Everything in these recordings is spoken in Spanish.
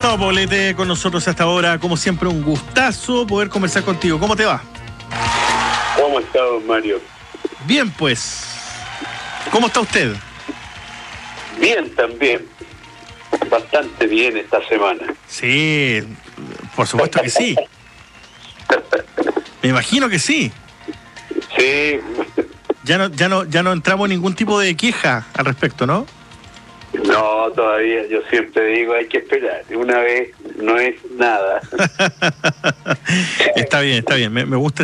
Gustavo Poblete con nosotros hasta ahora. Como siempre, un gustazo poder conversar contigo. ¿Cómo te va? ¿Cómo está, don Mario? Bien, pues. ¿Cómo está usted? Bien, también. Bastante bien esta semana. Sí, por supuesto que sí. Me imagino que sí. Sí. Ya no entramos en ningún tipo de queja al respecto, ¿no? No, todavía. Yo siempre digo, hay que esperar. Una vez no es nada. Está bien, está bien. Me gusta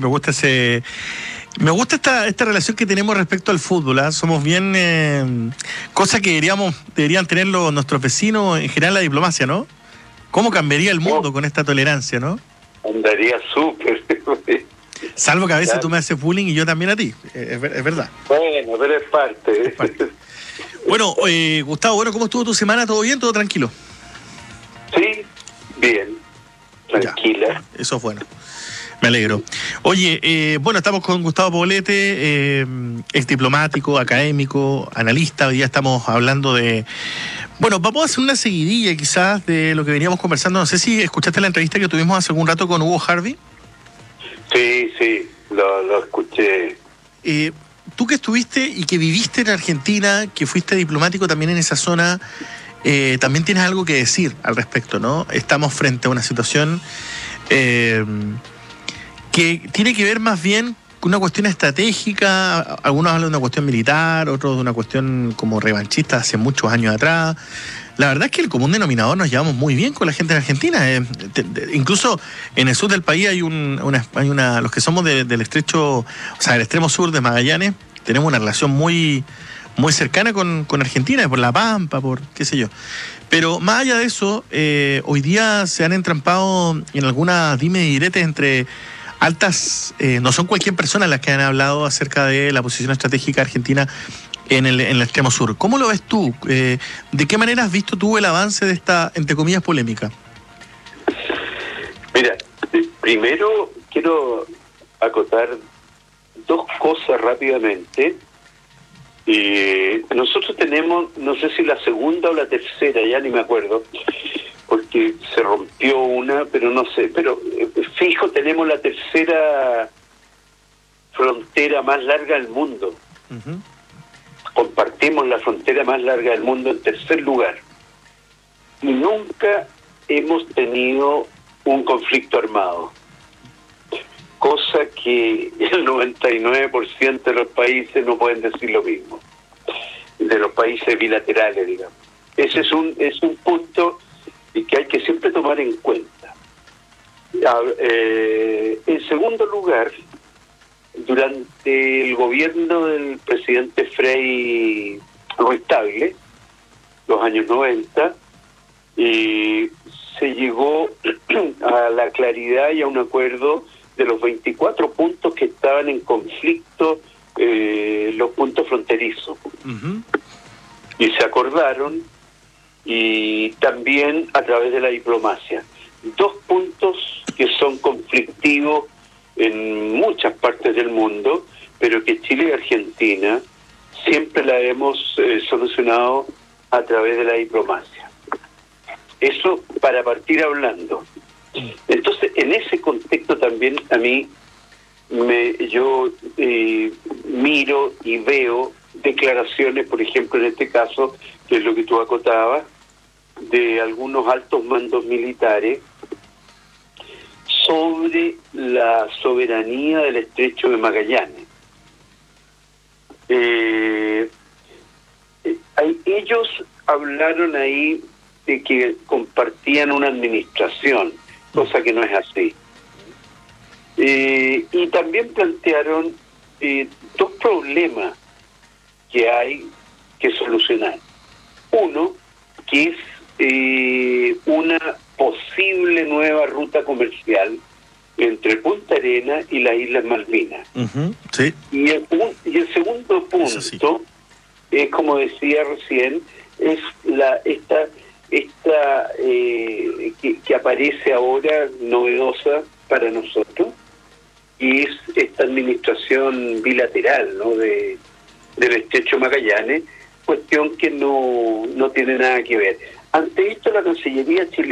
esta relación que tenemos respecto al fútbol, ¿eh? Somos bien cosa que deberían tener nuestros vecinos, en general la diplomacia, ¿no? ¿Cómo cambiaría el mundo con esta tolerancia, no? Andaría súper. Salvo que a veces tú me haces bullying y yo también a ti, es verdad. Bueno, pero es parte. Es parte. Bueno, Gustavo, ¿cómo estuvo tu semana? ¿Todo bien? ¿Todo tranquilo? Sí, bien. Tranquila. Ya, eso es bueno. Me alegro. Oye, estamos con Gustavo Poblete, ex diplomático, académico, analista. Hoy día estamos hablando de... Bueno, vamos a hacer una seguidilla quizás de lo que veníamos conversando. No sé si escuchaste la entrevista que tuvimos hace algún rato con Hugo Harvey. Sí, lo escuché. Tú que estuviste y que viviste en Argentina, que fuiste diplomático también en esa zona, también tienes algo que decir al respecto, ¿no? Estamos frente a una situación que tiene que ver más bien con una cuestión estratégica. Algunos hablan de una cuestión militar, otros de una cuestión como revanchista hace muchos años atrás. La verdad es que el común denominador nos llevamos muy bien con la gente de Argentina. Incluso en el sur del país hay los que somos del estrecho, o sea, del extremo sur de Magallanes, tenemos una relación muy, muy cercana con Argentina, por La Pampa, por qué sé yo. Pero más allá de eso, hoy día se han entrampado en algunas dimes y diretes entre altas, no son cualquier persona las que han hablado acerca de la posición estratégica argentina en el extremo sur. ¿Cómo lo ves tú? ¿De qué manera has visto tú el avance de esta, entre comillas, polémica? Mira, primero quiero acotar dos cosas rápidamente. Nosotros tenemos, no sé si la segunda o la tercera, ya ni me acuerdo, porque se rompió una, pero no sé, pero fijo, tenemos la tercera frontera más larga del mundo. Uh-huh. Compartimos la frontera más larga del mundo en tercer lugar. Y nunca hemos tenido un conflicto armado. Cosa que el 99% de los países no pueden decir lo mismo. De los países bilaterales, digamos. Ese es un punto que hay que siempre tomar en cuenta. En segundo lugar, durante el gobierno del presidente Frei Ruiz-Tagle, los años 90, se llegó a la claridad y a un acuerdo de los 24 puntos que estaban en conflicto, los puntos fronterizos. Uh-huh. Y se acordaron, y también a través de la diplomacia. Dos puntos que son conflictivos en muchas partes del mundo, pero que Chile y Argentina siempre la hemos solucionado a través de la diplomacia. Eso para partir hablando. Entonces, en ese contexto también a mí yo miro y veo declaraciones, por ejemplo, en este caso, que es lo que tú acotabas, de algunos altos mandos militares sobre la soberanía del estrecho de Magallanes. Ellos hablaron ahí de que compartían una administración, cosa que no es así. Y también plantearon dos problemas que hay que solucionar. Uno, que es una posible nueva ruta comercial entre Punta Arenas y las Islas Malvinas. Uh-huh, sí. Y el segundo punto sí. Es, como decía recién, es esta que aparece ahora novedosa para nosotros, y es esta administración bilateral, ¿no?, del estrecho Magallanes, cuestión que no tiene nada que ver. Ante esto, la Cancillería chilena